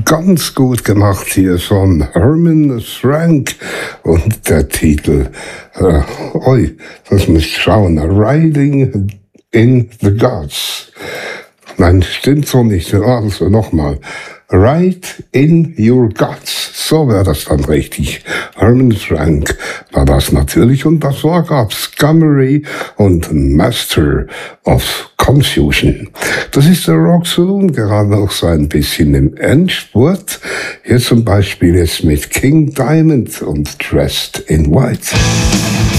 Ganz gut gemacht hier von Herman Frank und der Titel, das muss ich schauen, Riding in the Gods. Nein, stimmt so nicht. Also nochmal. Ride in your guts. So wäre das dann richtig. Herman Frank war das natürlich. Und davor gab's Skummery und Master of Confusion. Das ist der Rock Saloon, gerade noch so ein bisschen im Endspurt. Hier zum Beispiel jetzt mit King Diamond und Dressed in White.